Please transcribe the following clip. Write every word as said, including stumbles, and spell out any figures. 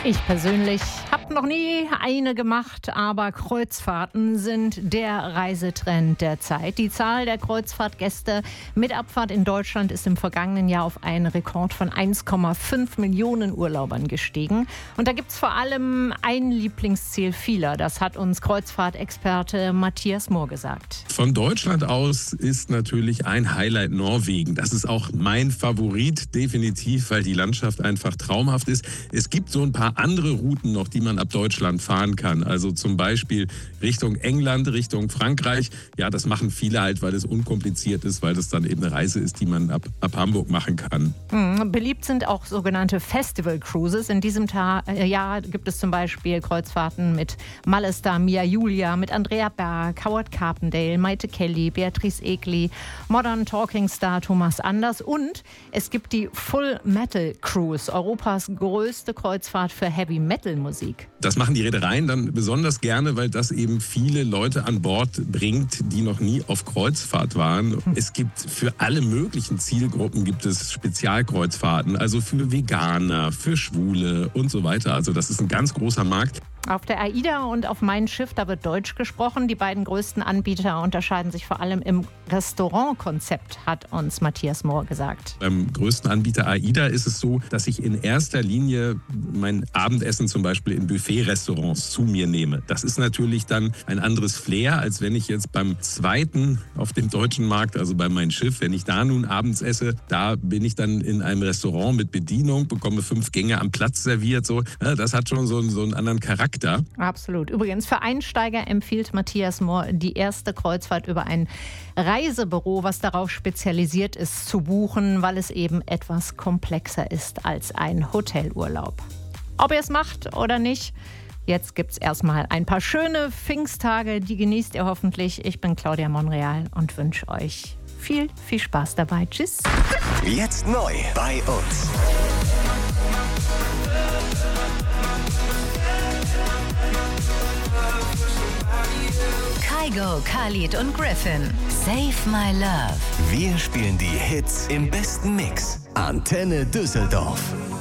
Ich persönlich habe noch nie eine gemacht, aber Kreuzfahrten sind der Reisetrend der Zeit. Die Zahl der Kreuzfahrtgäste mit Abfahrt in Deutschland ist im vergangenen Jahr auf einen Rekord von eins Komma fünf Millionen Urlaubern gestiegen. Und da gibt es vor allem ein Lieblingsziel vieler. Das hat uns Kreuzfahrtexperte Matthias Mohr gesagt. Von Deutschland aus ist natürlich ein Highlight Norwegen. Das ist auch mein Favorit, definitiv, weil die Landschaft einfach traumhaft ist. Es gibt so ein paar andere Routen noch, die man ab Deutschland fahren kann. Also zum Beispiel Richtung England, Richtung Frankreich. Ja, das machen viele halt, weil es unkompliziert ist, weil das dann eben eine Reise ist, die man ab, ab Hamburg machen kann. Mhm. Beliebt sind auch sogenannte Festival Cruises. In diesem Ta- äh, Jahr gibt es zum Beispiel Kreuzfahrten mit Malestar, Mia Julia, mit Andrea Berg, Howard Carpendale, Maite Kelly, Beatrice Egli, Modern Talking Star Thomas Anders und es gibt die Full Metal Cruise, Europas größte Kreuzfahrt für Heavy Metal Musik. Das machen die Reedereien dann besonders gerne, weil das eben viele Leute an Bord bringt, die noch nie auf Kreuzfahrt waren. Es gibt für alle möglichen Zielgruppen gibt es Spezialkreuzfahrten, also für Veganer, für Schwule und so weiter. Also das ist ein ganz großer Markt. Auf der AIDA und auf Mein Schiff, da wird Deutsch gesprochen. Die beiden größten Anbieter unterscheiden sich vor allem im Restaurantkonzept, hat uns Matthias Mohr gesagt. Beim größten Anbieter AIDA ist es so, dass ich in erster Linie mein Abendessen zum Beispiel in Buffet-Restaurants zu mir nehme. Das ist natürlich dann ein anderes Flair, als wenn ich jetzt beim zweiten auf dem deutschen Markt, also bei Mein Schiff, wenn ich da nun abends esse, da bin ich dann in einem Restaurant mit Bedienung, bekomme fünf Gänge am Platz serviert. So. Ja, das hat schon so, so einen anderen Charakter. Absolut. Übrigens, für Einsteiger empfiehlt Matthias Mohr die erste Kreuzfahrt über ein Reisebüro, was darauf spezialisiert ist, zu buchen, weil es eben etwas komplexer ist als ein Hotelurlaub. Ob ihr es macht oder nicht, jetzt gibt es erstmal ein paar schöne Pfingsttage, die genießt ihr hoffentlich. Ich bin Claudia Monreal und wünsche euch viel, viel Spaß dabei. Tschüss. Jetzt neu bei uns. Kygo, Khalid und Griffin. Save My Love. Wir spielen die Hits im besten Mix. Antenne Düsseldorf.